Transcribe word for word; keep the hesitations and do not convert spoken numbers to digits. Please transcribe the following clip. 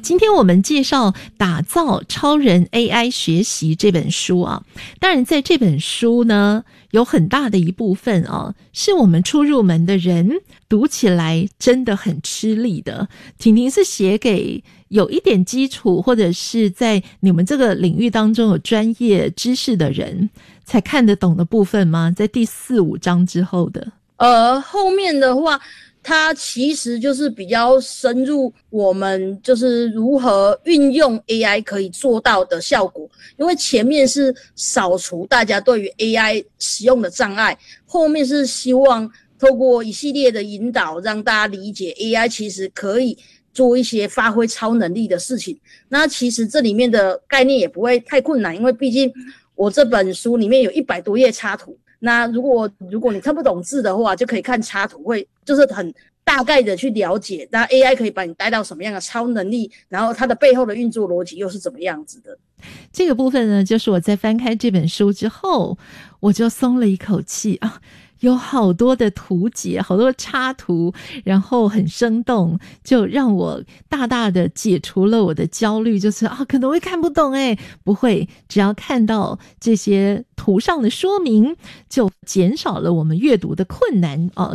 今天我们介绍《打造超人 A I 学习》这本书啊，当然在这本书呢，有很大的一部分啊，是我们初入门的人读起来真的很吃力的。婷婷是写给有一点基础或者是在你们这个领域当中有专业知识的人才看得懂的部分吗？在第四五章之后的呃，后面的话它其实就是比较深入我们就是如何运用 A I 可以做到的效果，因为前面是扫除大家对于 A I 使用的障碍，后面是希望透过一系列的引导让大家理解 A I 其实可以做一些发挥超能力的事情。那其实这里面的概念也不会太困难，因为毕竟我这本书里面有一百多页插图，那如果如果你看不懂字的话，就可以看插图，会就是很大概的去了解，那 A I 可以把你带到什么样的超能力，然后它的背后的运作逻辑又是怎么样子的。 这个部分呢，就是我在翻开这本书之后，我就松了一口气啊。有好多的图解，好多插图，然后很生动，就让我大大的解除了我的焦虑，就是啊可能会看不懂诶，不会，只要看到这些图上的说明，就减少了我们阅读的困难啊。